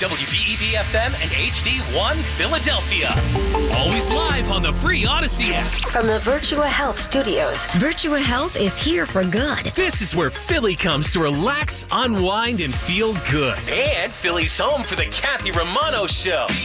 WBEB FM and HD1 Philadelphia. Always live on the free Odyssey app. From the Virtua Health Studios, Virtua Health is here for good. This is where Philly comes to relax, unwind, and feel good. And Philly's home for the Kathy Romano Show.